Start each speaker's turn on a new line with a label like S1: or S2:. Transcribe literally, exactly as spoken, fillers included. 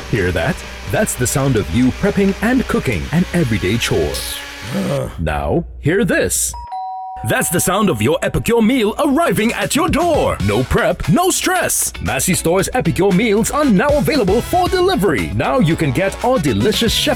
S1: Hear that? That's the sound of you prepping and cooking an everyday chore. Now, hear this. That's the sound of your Epicure meal arriving at your door. No prep, no stress. Massey Store's Epicure meals are now available for delivery. Now you can get our delicious chef